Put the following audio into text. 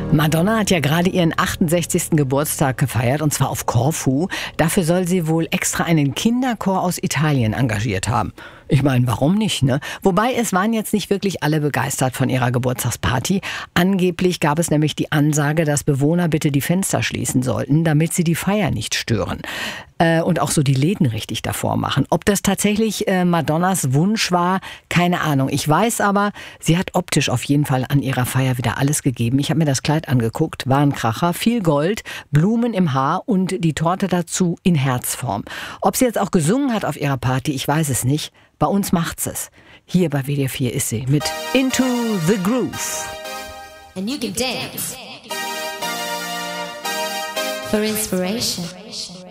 Madonna hat ja gerade ihren 68. Geburtstag gefeiert, und zwar auf Korfu. Dafür soll sie wohl extra einen Kinderchor aus Italien engagiert haben. Ich meine, warum nicht, ne? Wobei, es waren jetzt nicht wirklich alle begeistert von ihrer Geburtstagsparty. Angeblich gab es nämlich die Ansage, dass Bewohner bitte die Fenster schließen sollten, damit sie die Feier nicht stören. Und auch so die Läden richtig davor machen. Ob das tatsächlich Madonnas Wunsch war, keine Ahnung. Ich weiß aber, sie hat optisch auf jeden Fall an ihrer Feier wieder alles gegeben. Ich habe mir das Kleid angeguckt, war ein Kracher, viel Gold, Blumen im Haar und die Torte dazu in Herzform. Ob sie jetzt auch gesungen hat auf ihrer Party, ich weiß es nicht. Bei uns macht's es. Hier bei WDR 4 ist sie mit Into the Groove. And you can dance for inspiration.